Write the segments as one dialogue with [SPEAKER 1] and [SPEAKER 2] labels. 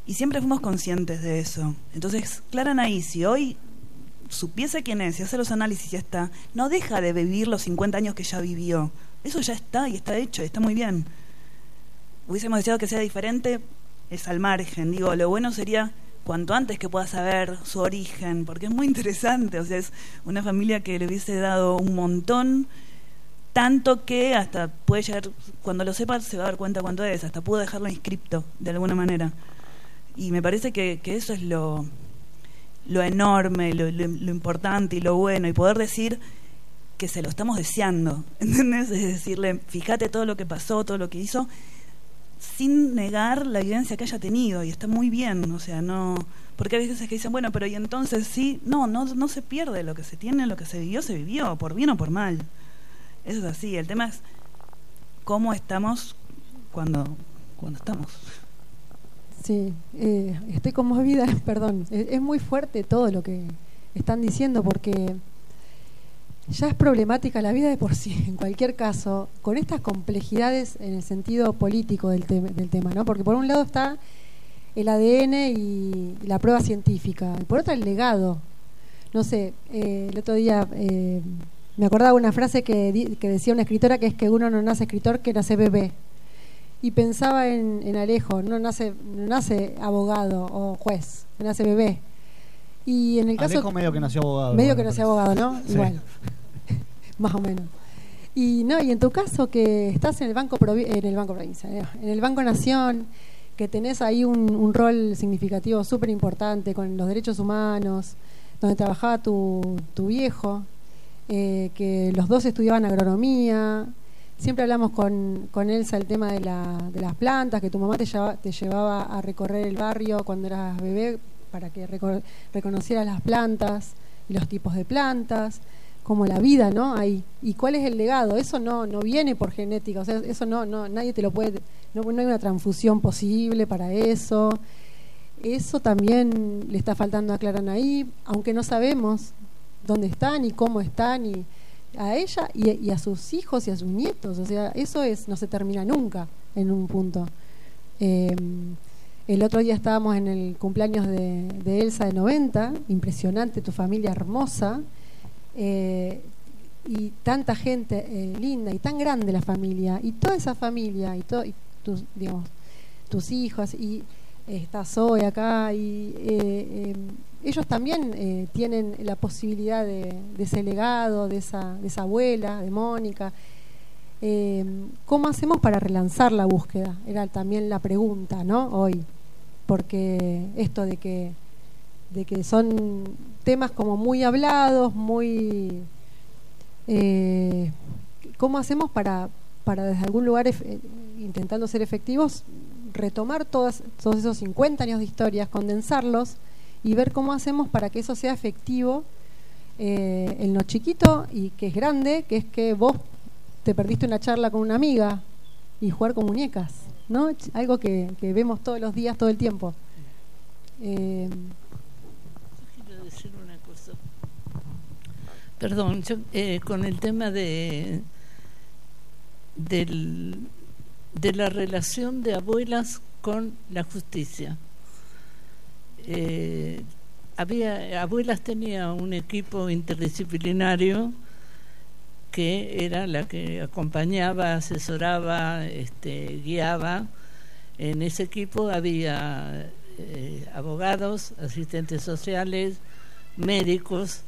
[SPEAKER 1] Y siempre fuimos conscientes de eso. Entonces, Clara Anaí, si hoy supiese quién es y hace los análisis y ya está, no deja de vivir los 50 años que ya vivió. Eso ya está y está hecho y está muy bien. Hubiésemos deseado que sea diferente, es al margen. Digo, lo bueno sería cuanto antes que pueda saber su origen, porque es muy interesante. O sea, es una familia que le hubiese dado un montón, tanto que hasta puede llegar, cuando lo sepa se va a dar cuenta cuánto es, hasta pudo dejarlo inscripto de alguna manera. Y me parece que eso es lo enorme, lo importante y lo bueno, y poder decir que se lo estamos deseando, ¿entendés? Es decirle, fíjate todo lo que pasó, todo lo que hizo, sin negar la evidencia que haya tenido, y está muy bien. O sea, no, porque hay veces que dicen, bueno, pero y entonces sí, no se pierde lo que se tiene, lo que se vivió, por bien o por mal. Eso es así. El tema es cómo estamos cuando estamos.
[SPEAKER 2] Sí, estoy conmovida, perdón. Es muy fuerte todo lo que están diciendo, porque ya es problemática la vida de por sí, en cualquier caso, con estas complejidades en el sentido político del tema, ¿no? Porque por un lado está el ADN y la prueba científica, y por otro el legado. No sé, el otro día me acordaba una frase que decía una escritora, que es que uno no nace escritor, que nace bebé. Y pensaba en Alejo, no nace abogado o juez, nace bebé. Y en el caso
[SPEAKER 3] Alejo medio que nació abogado.
[SPEAKER 2] Medio que nació abogado, ¿no?
[SPEAKER 3] Sí.
[SPEAKER 2] Igual. Más o menos. Y en tu caso, que estás en el Banco Provincia, en el Banco Nación, que tenés ahí un rol significativo súper importante con los derechos humanos, donde trabajaba tu viejo, que los dos estudiaban agronomía. Siempre hablamos con Elsa el tema de las plantas, que tu mamá te llevaba a recorrer el barrio cuando eras bebé para que reconocieras las plantas y los tipos de plantas, como la vida, ¿no? Ahí. ¿Y cuál es el legado? Eso no viene por genética, o sea, eso no nadie te lo puede, no hay una transfusión posible para eso. Eso también le está faltando a Clara Anaí, aunque no sabemos dónde están y cómo están, y a ella y a sus hijos y a sus nietos. O sea, eso no se termina nunca en un punto. El otro día estábamos en el cumpleaños de Elsa de 90, impresionante, tu familia hermosa, y tanta gente linda y tan grande la familia, y toda esa familia y tus hijos, y está Zoe acá, y ellos también tienen la posibilidad de ese legado, de esa abuela, de Mónica. ¿Cómo hacemos para relanzar la búsqueda? Era también la pregunta, ¿no? Hoy, porque esto de que son temas como muy hablados, muy ¿cómo hacemos para desde algún lugar, intentando ser efectivos, retomar todos esos 50 años de historias, condensarlos y ver cómo hacemos para que eso sea efectivo en lo chiquito y que es grande, que es que vos te perdiste una charla con una amiga y jugar con muñecas, ¿no? Algo que vemos todos los días, todo el tiempo.
[SPEAKER 4] Quiero decir una cosa. Perdón, yo con el tema de la relación de abuelas con la justicia. Abuelas tenía un equipo interdisciplinario que era la que acompañaba, asesoraba, guiaba. En ese equipo había abogados, asistentes sociales, médicos,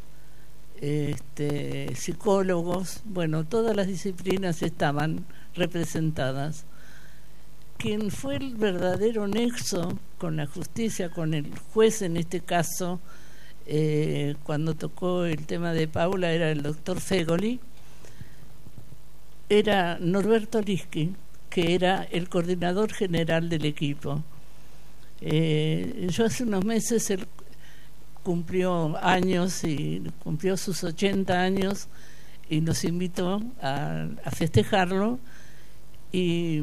[SPEAKER 4] psicólogos, bueno, todas las disciplinas estaban representadas. Quien fue el verdadero nexo con la justicia, con el juez en este caso, cuando tocó el tema de Paula, era el doctor Fegoli, era Norberto Liski, que era el coordinador general del equipo. Yo hace unos meses él cumplió años y cumplió sus 80 años y nos invitó a festejarlo, y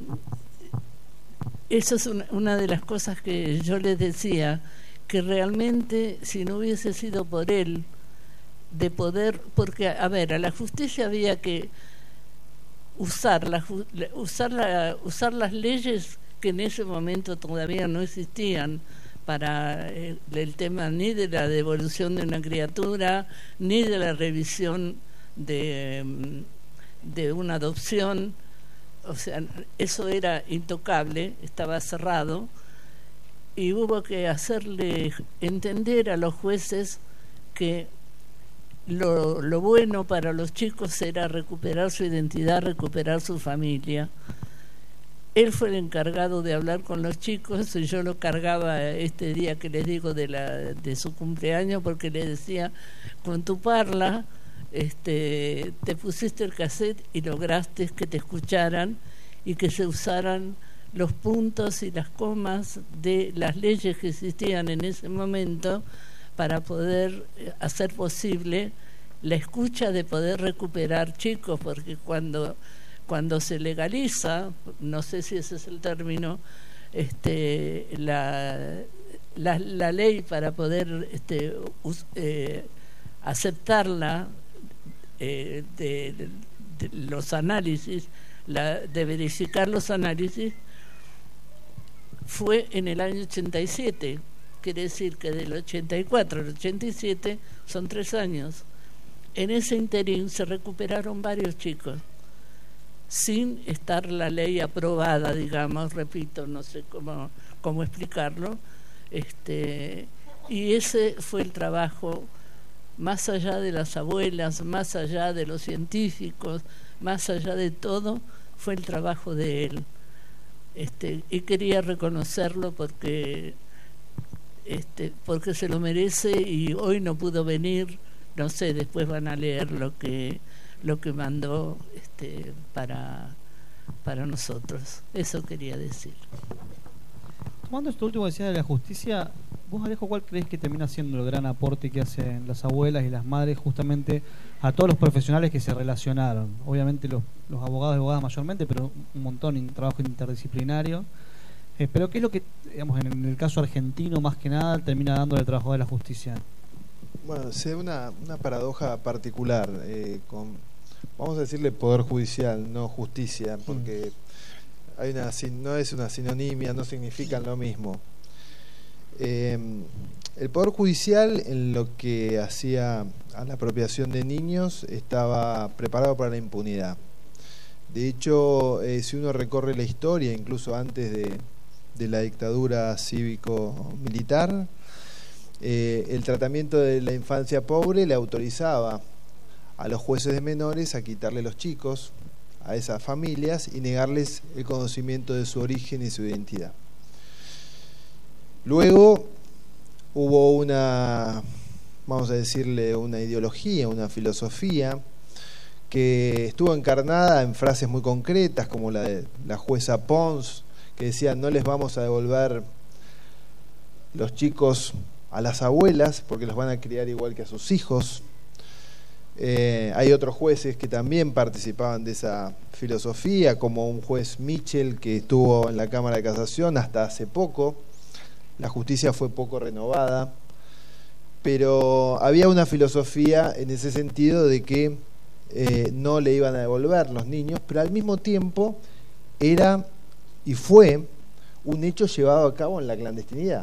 [SPEAKER 4] eso es una de las cosas que yo les decía, que realmente si no hubiese sido por él, de poder, porque a la justicia había que usar las leyes que en ese momento todavía no existían para el tema ni de la devolución de una criatura, ni de la revisión de una adopción. O sea, eso era intocable, estaba cerrado, y hubo que hacerle entender a los jueces que lo bueno para los chicos era recuperar su identidad, recuperar su familia. Él fue el encargado de hablar con los chicos, y yo lo cargaba este día que les digo de su cumpleaños, porque le decía, con tu parla te pusiste el cassette y lograste que te escucharan y que se usaran los puntos y las comas de las leyes que existían en ese momento para poder hacer posible la escucha de poder recuperar chicos, porque cuando se legaliza, no sé si ese es el término, la ley para poder aceptarla, de los análisis, de verificar los análisis, fue en el año 87. Quiere decir que del 84 al 87 son 3 años. En ese interín se recuperaron varios chicos sin estar la ley aprobada, digamos, repito, no sé cómo explicarlo, y ese fue el trabajo, más allá de las abuelas, más allá de los científicos, más allá de todo, fue el trabajo de él, y quería reconocerlo porque se lo merece, y hoy no pudo venir. No sé, después van a leer lo que mandó para nosotros. Eso quería decir.
[SPEAKER 3] Tomando esto último que decía de la justicia, vos, Alejo, ¿cuál crees que termina siendo el gran aporte que hacen las abuelas y las madres justamente a todos los profesionales que se relacionaron? Obviamente los abogados y abogadas mayormente, pero un montón en trabajo interdisciplinario. Pero ¿qué es lo que, digamos, en el caso argentino más que nada termina dando el trabajo de la justicia?
[SPEAKER 5] Bueno, se da una paradoja particular vamos a decirle poder judicial, no justicia, porque no es una sinonimia, no significan lo mismo. El poder judicial, en lo que hacía a la apropiación de niños, estaba preparado para la impunidad. De hecho, si uno recorre la historia, incluso antes de la dictadura cívico-militar, el tratamiento de la infancia pobre le autorizaba a los jueces de menores a quitarle los chicos a esas familias y negarles el conocimiento de su origen y su identidad. Luego hubo vamos a decirle, una ideología, una filosofía que estuvo encarnada en frases muy concretas, como la de la jueza Pons, que decía: no les vamos a devolver los chicos a las abuelas porque los van a criar igual que a sus hijos. Hay otros jueces que también participaban de esa filosofía, como un juez Mitchell, que estuvo en la Cámara de Casación hasta hace poco. La justicia fue poco renovada, pero había una filosofía en ese sentido de que no le iban a devolver los niños, pero al mismo tiempo era y fue un hecho llevado a cabo en la clandestinidad,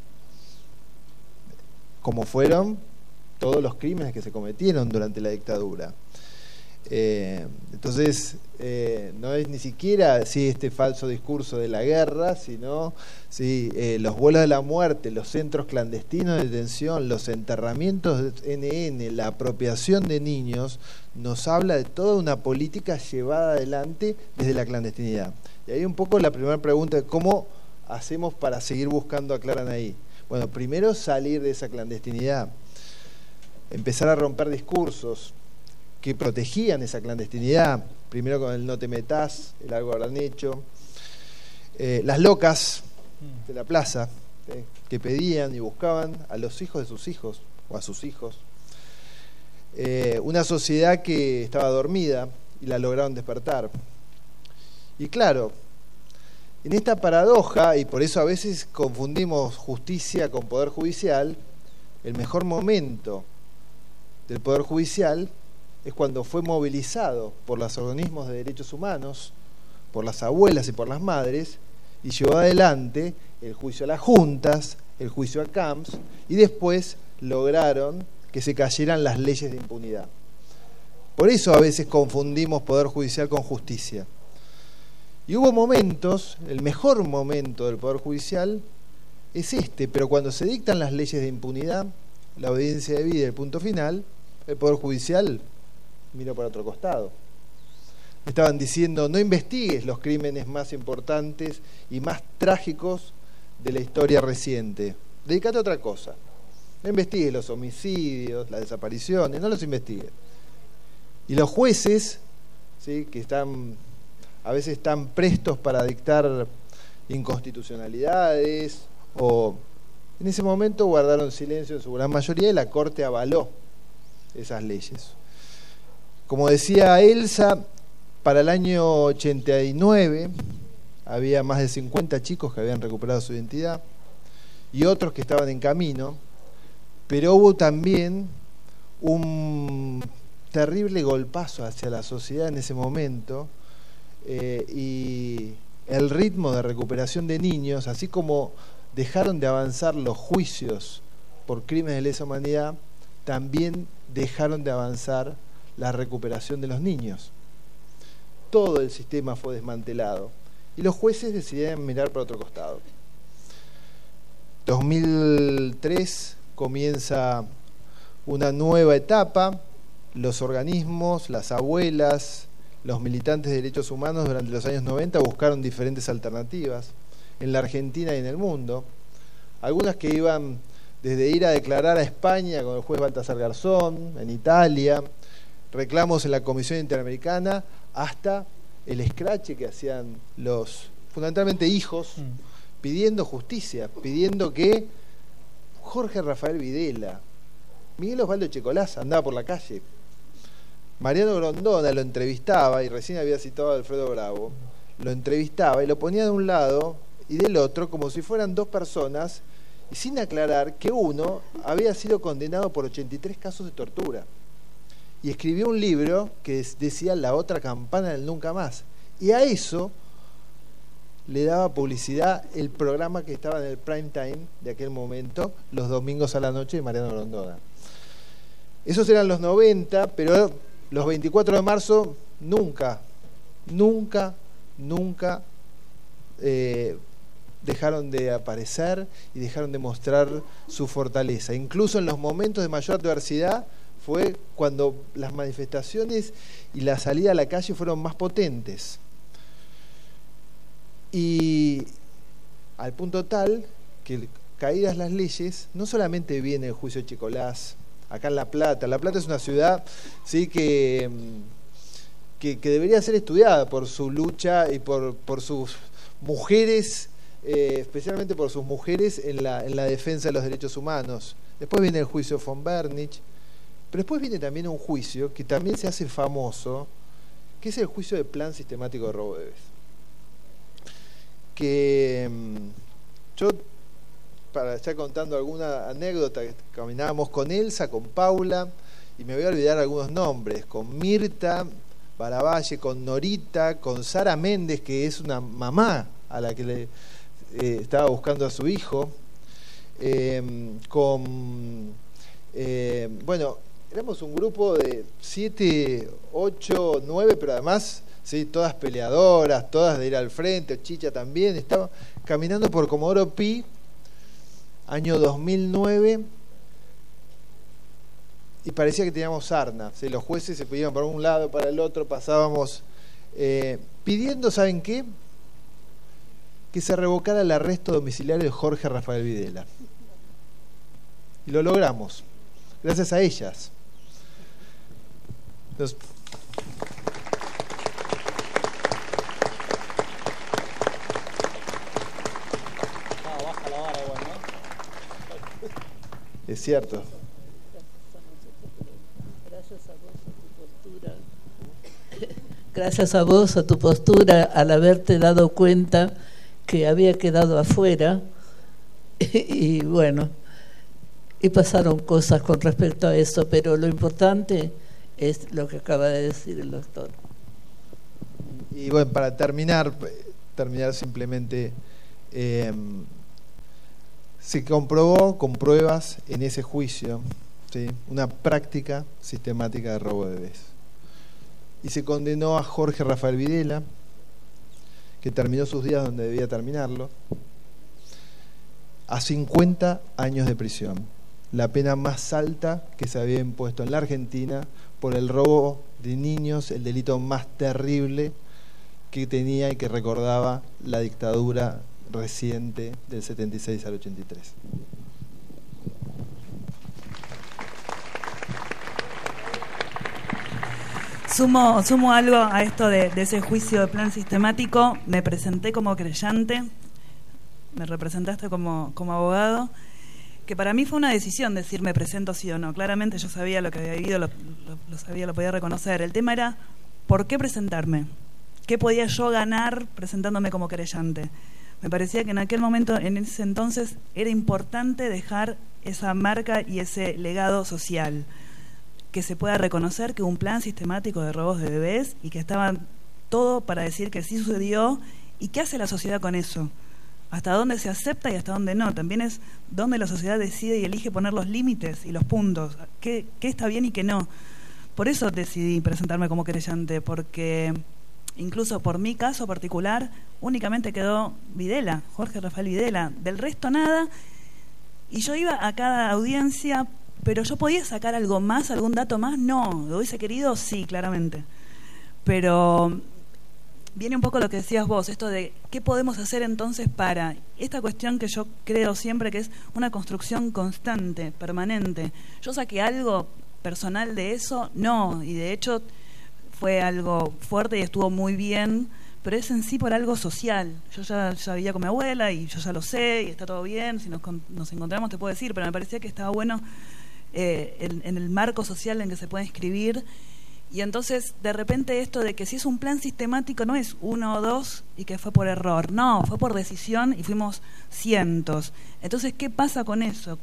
[SPEAKER 5] como fueron todos los crímenes que se cometieron durante la dictadura. Entonces, no es ni siquiera este falso discurso de la guerra, sino los vuelos de la muerte, los centros clandestinos de detención, los enterramientos de NN, la apropiación de niños, nos habla de toda una política llevada adelante desde la clandestinidad. Y ahí un poco la primera pregunta: ¿cómo hacemos para seguir buscando a Claranaí? Bueno, primero salir de esa clandestinidad, empezar a romper discursos que protegían esa clandestinidad, primero con el no te metás, el algo habrán hecho, las locas de la plaza, que pedían y buscaban a los hijos de sus hijos o a sus hijos, una sociedad que estaba dormida y la lograron despertar. Y claro, en esta paradoja, y por eso a veces confundimos justicia con poder judicial, el mejor momento del Poder Judicial es cuando fue movilizado por los organismos de derechos humanos, por las abuelas y por las madres, y llevó adelante el juicio a las juntas, el juicio a Camps, y después lograron que se cayeran las leyes de impunidad. Por eso a veces confundimos poder judicial con justicia. Y hubo momentos, el mejor momento del poder judicial es este, pero cuando se dictan las leyes de impunidad, la obediencia debida y el punto final, el poder judicial miró para otro costado. Estaban diciendo: no investigues los crímenes más importantes y más trágicos de la historia reciente, dedícate a otra cosa. No investigues los homicidios, las desapariciones, no los investigues. Y los jueces, ¿sí?, que a veces están prestos para dictar inconstitucionalidades, o en ese momento guardaron silencio en su gran mayoría, y la Corte avaló esas leyes. Como decía Elsa, para el año 89 había más de 50 chicos que habían recuperado su identidad y otros que estaban en camino, pero hubo también un terrible golpazo hacia la sociedad en ese momento, y el ritmo de recuperación de niños, así como dejaron de avanzar los juicios por crímenes de lesa humanidad, también dejaron de avanzar la recuperación de los niños. Todo el sistema fue desmantelado y los jueces decidieron mirar para otro costado. 2003 comienza una nueva etapa. Los organismos, las abuelas, los militantes de derechos humanos durante los años 90 buscaron diferentes alternativas en la Argentina y en el mundo. Algunas que iban desde ir a declarar a España con el juez Baltasar Garzón, en Italia, reclamos en la Comisión Interamericana, hasta el escrache que hacían los, fundamentalmente hijos, pidiendo justicia, pidiendo que Jorge Rafael Videla, Miguel Osvaldo Checolás andaba por la calle, Mariano Grondona lo entrevistaba, y recién había citado a Alfredo Bravo, lo entrevistaba y lo ponía de un lado y del otro como si fueran dos personas, y sin aclarar que uno había sido condenado por 83 casos de tortura. Y escribió un libro que decía La otra campana del nunca más. Y a eso le daba publicidad el programa que estaba en el prime time de aquel momento, los domingos a la noche, de Mariano Grondona. Esos eran los 90, pero los 24 de marzo nunca dejaron de aparecer y dejaron de mostrar su fortaleza. Incluso en los momentos de mayor adversidad fue cuando las manifestaciones y la salida a la calle fueron más potentes. Y al punto tal que, caídas las leyes, no solamente viene el juicio Checolás, acá en La Plata. La Plata es una ciudad, ¿sí?, que debería ser estudiada por su lucha y por sus mujeres, especialmente por sus mujeres en la defensa de los derechos humanos. Después viene el juicio von Bernich, pero después viene también un juicio que también se hace famoso, que es el juicio del Plan Sistemático de Robo de Bebés. Que yo, para estar contando alguna anécdota, caminábamos con Elsa, con Paula, y me voy a olvidar algunos nombres, con Mirta Baravalle, con Norita, con Sara Méndez, que es una mamá a la que le estaba buscando a su hijo, bueno, éramos un grupo de 7, 8, 9, pero además, sí, todas peleadoras, todas de ir al frente, Chicha también, estaba caminando por Comodoro Pi, año 2009, y parecía que teníamos sarna, ¿sí? Los jueces se iban para un lado, para el otro, pasábamos pidiendo, ¿saben qué?, que se revocara el arresto domiciliario de Jorge Rafael Videla. Y lo logramos, gracias a ellas.
[SPEAKER 3] Baja la vara igual, ¿no?
[SPEAKER 5] Es cierto.
[SPEAKER 4] Gracias a vos, a tu postura, al haberte dado cuenta que había quedado afuera, y bueno, y pasaron cosas con respecto a eso, pero lo importante es lo que acaba de decir el doctor.
[SPEAKER 5] Y bueno, para terminar simplemente se comprobó con pruebas en ese juicio, ¿sí?, una práctica sistemática de robo de bebés. Y se condenó a Jorge Rafael Videla, que terminó sus días donde debía terminarlo, a 50 años de prisión, la pena más alta que se había impuesto en la Argentina por el robo de niños, el delito más terrible que tenía y que recordaba la dictadura reciente del 76 al 83.
[SPEAKER 1] Sumo algo a esto de ese juicio de plan sistemático. Me presenté como creyente, me representaste como abogado, que para mí fue una decisión decir me presento sí o no. Claramente yo sabía lo que había vivido, lo sabía, lo podía reconocer. El tema era ¿por qué presentarme? ¿Qué podía yo ganar presentándome como creyente? Me parecía que en aquel momento, en ese entonces, era importante dejar esa marca y ese legado social, que se pueda reconocer que hubo un plan sistemático de robos de bebés y que estaba todo para decir que sí sucedió. ¿Y qué hace la sociedad con eso? ¿Hasta dónde se acepta y hasta dónde no? También es donde la sociedad decide y elige poner los límites y los puntos. ¿Qué está bien y qué no? Por eso decidí presentarme como querellante, porque incluso por mi caso particular únicamente quedó Videla, Jorge Rafael Videla. Del resto nada. Y yo iba a cada audiencia, pero yo podía sacar algo más, algún dato más. No, ¿lo hubiese querido? Sí, claramente. Pero viene un poco lo que decías vos, esto de qué podemos hacer entonces para esta cuestión que yo creo siempre que es una construcción constante, permanente. Yo saqué algo personal de eso, no, y de hecho fue algo fuerte y estuvo muy bien, pero es en sí por algo social. Yo ya vivía con mi abuela y yo ya lo sé y está todo bien, si nos encontramos te puedo decir, pero me parecía que estaba bueno en el marco social en que se puede inscribir. Y entonces de repente esto de que si es un plan sistemático no es 1 o 2 y que fue por error, no, fue por decisión y fuimos cientos. Entonces, ¿qué pasa con eso?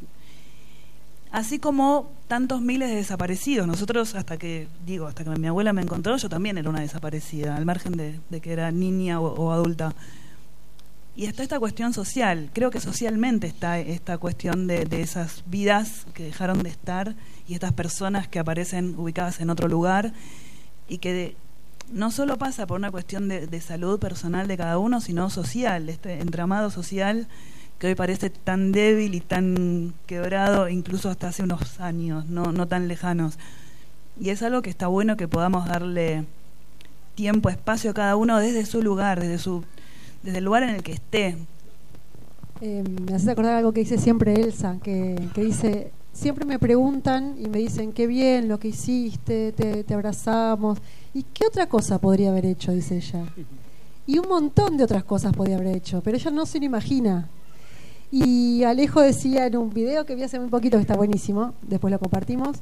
[SPEAKER 1] Así como tantos miles de desaparecidos. Nosotros hasta que mi abuela me encontró, yo también era una desaparecida, al margen de que era niña o adulta. Y está esta cuestión social. Creo que socialmente está esta cuestión de esas vidas que dejaron de estar y estas personas que aparecen ubicadas en otro lugar y que no solo pasa por una cuestión de salud personal de cada uno, sino social, este entramado social que hoy parece tan débil y tan quebrado, incluso hasta hace unos años, no tan lejanos. Y es algo que está bueno que podamos darle tiempo, espacio a cada uno desde su lugar, desde el lugar en el que esté.
[SPEAKER 2] Me hace acordar algo que dice siempre Elsa, que dice, siempre me preguntan y me dicen, qué bien lo que hiciste, te abrazamos. ¿Y qué otra cosa podría haber hecho? Dice ella. Y un montón de otras cosas podría haber hecho, pero ella no se lo imagina. Y Alejo decía en un video que vi hace muy poquito, que está buenísimo, después lo compartimos,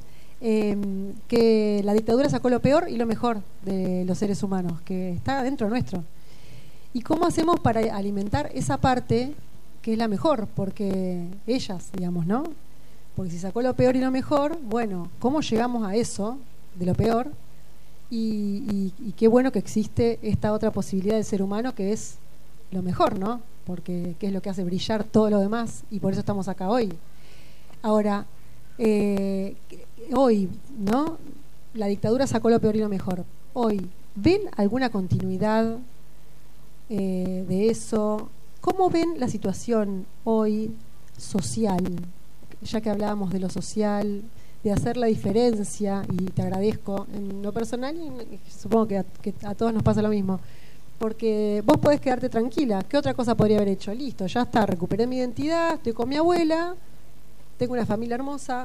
[SPEAKER 2] que la dictadura sacó lo peor y lo mejor de los seres humanos, que está dentro nuestro. ¿Y cómo hacemos para alimentar esa parte que es la mejor? Porque ellas, digamos, ¿no? Porque si sacó lo peor y lo mejor, bueno, ¿cómo llegamos a eso, de lo peor? Y qué bueno que existe esta otra posibilidad del ser humano que es lo mejor, ¿no? Porque qué es lo que hace brillar todo lo demás y por eso estamos acá hoy. Ahora, hoy, ¿no? La dictadura sacó lo peor y lo mejor. Hoy, ¿ven alguna continuidad de eso? ¿Cómo ven la situación hoy social? Ya que hablábamos de lo social, de hacer la diferencia, y te agradezco en lo personal, y supongo que a todos nos pasa lo mismo, porque vos podés quedarte tranquila. ¿Qué otra cosa podría haber hecho? Listo, ya está, recuperé mi identidad, estoy con mi abuela, tengo una familia hermosa,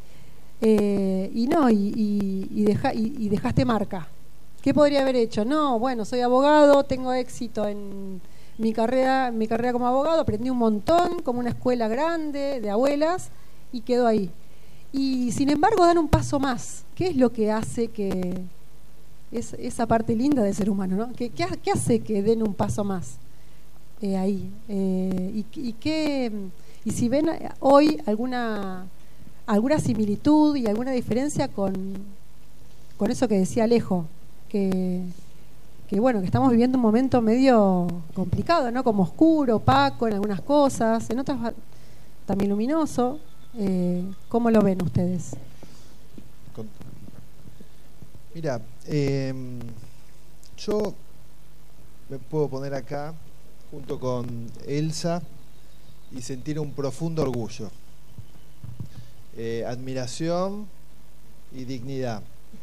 [SPEAKER 2] y dejaste marca. ¿Qué podría haber hecho? No, bueno, soy abogado, tengo éxito en mi carrera como abogado, aprendí un montón, como una escuela grande de abuelas, y quedó ahí. Y sin embargo dan un paso más. ¿Qué es lo que hace que esa parte linda del ser humano, ¿no? ¿Qué hace que den un paso más ahí? Y si ven hoy alguna similitud y alguna diferencia con eso que decía Alejo, que que bueno, que estamos viviendo un momento medio complicado, ¿no? Como oscuro, opaco en algunas cosas, en otras también luminoso. ¿Cómo lo ven ustedes?
[SPEAKER 5] Mira, yo me puedo poner acá junto con Elsa y sentir un profundo orgullo, admiración y dignidad.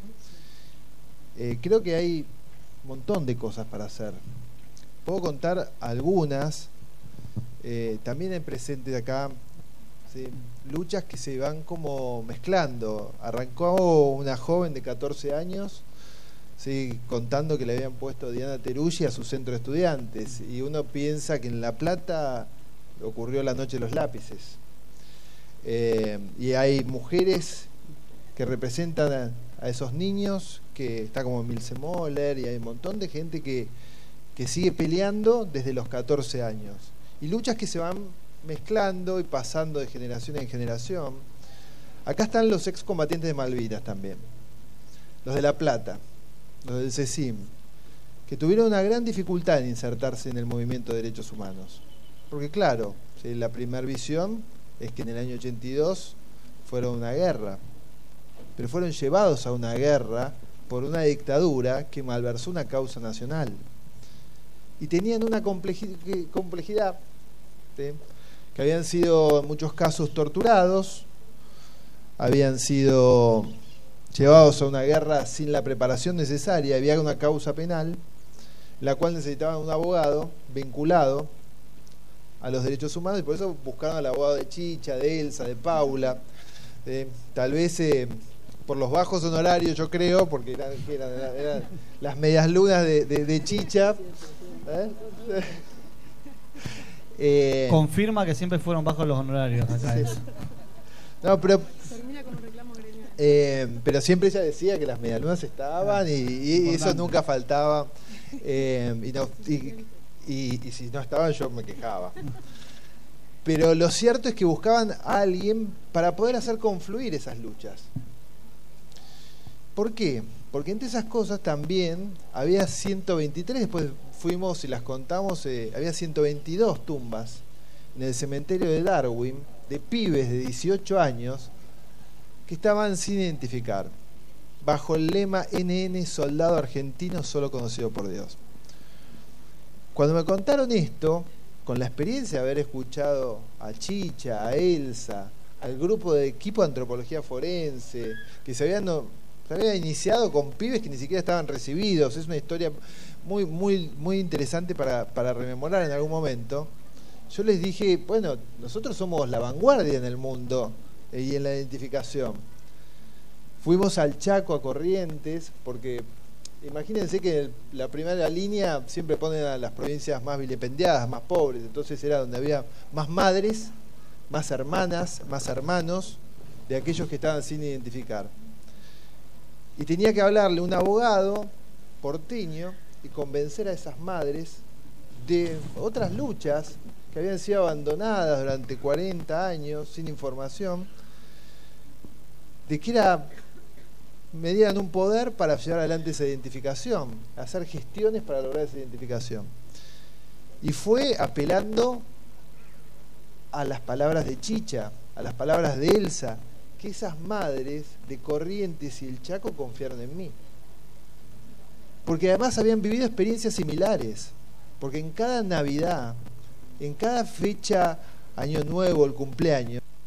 [SPEAKER 5] Creo que hay un montón de cosas para hacer. Puedo contar algunas. También hay presente acá, ¿sí?, luchas que se van como mezclando. Arrancó una joven de 14 años, ¿sí?, contando que le habían puesto Diana Teruggi a su centro de estudiantes, y uno piensa que en La Plata ocurrió la noche de los lápices. Y hay mujeres que representan a esos niños, que está como Milce Moller, y hay un montón de gente que sigue peleando desde los 14 años. Y luchas que se van mezclando y pasando de generación en generación. Acá están los excombatientes de Malvinas también, los de La Plata, los del CECIM, que tuvieron una gran dificultad en insertarse en el movimiento de derechos humanos. Porque claro, ¿sí?, la primera visión es que en el año 82 fueron una guerra, pero fueron llevados a una guerra por una dictadura que malversó una causa nacional. Y tenían una complejidad, ¿sí?, que habían sido en muchos casos torturados, habían sido llevados a una guerra sin la preparación necesaria, había una causa penal, la cual necesitaban un abogado vinculado a los derechos humanos, y por eso buscaron al abogado de Chicha, de Elsa, de Paula, tal vez por los bajos honorarios, yo creo, porque eran las medias lunas de Chicha.
[SPEAKER 3] Confirma que siempre fueron bajos los honorarios acá.
[SPEAKER 5] Sí. No, pero termina con un reclamo gremial. Pero siempre ella decía que las medialunas estaban, y eso nunca faltaba, y si no estaban yo me quejaba. Pero lo cierto es que buscaban a alguien para poder hacer confluir esas luchas. ¿Por qué? Porque entre esas cosas también había 123, después fuimos y las contamos, había 122 tumbas en el cementerio de Darwin de pibes de 18 años que estaban sin identificar, bajo el lema NN, soldado argentino solo conocido por Dios. Cuando me contaron esto, con la experiencia de haber escuchado a Chicha, a Elsa, al grupo de equipo de antropología forense, que se había iniciado con pibes que ni siquiera estaban recibidos, es una historia muy, muy, muy interesante para rememorar en algún momento. Yo les dije, bueno, nosotros somos la vanguardia en el mundo y en la identificación. Fuimos al Chaco, a Corrientes, porque imagínense que la primera línea siempre ponen a las provincias más vilipendiadas, más pobres, entonces era donde había más madres, más hermanas, más hermanos de aquellos que estaban sin identificar. Y tenía que hablarle un abogado porteño y convencer a esas madres de otras luchas que habían sido abandonadas durante 40 años sin información, de que me dieran un poder para llevar adelante esa identificación, hacer gestiones para lograr esa identificación. Y fue apelando a las palabras de Chicha, a las palabras de Elsa, que esas madres de Corrientes y el Chaco confiaron en mí. Porque además habían vivido experiencias similares. Porque en cada Navidad, en cada fecha, Año Nuevo, el cumpleaños,